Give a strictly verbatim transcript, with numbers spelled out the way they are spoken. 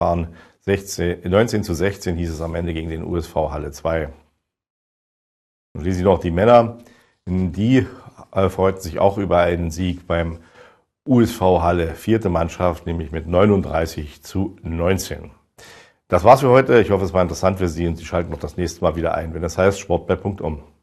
waren sechzehn, neunzehn zu sechzehn hieß es am Ende gegen den U S V Halle zwei. Und schließlich noch die Männer, die äh, freuten sich auch über einen Sieg beim U S V Halle, vierte Mannschaft, nämlich mit neununddreißig zu neunzehn. Das war's für heute. Ich hoffe, es war interessant für Sie und Sie schalten noch das nächste Mal wieder ein, wenn das heißt Sport bleibt Punkt um.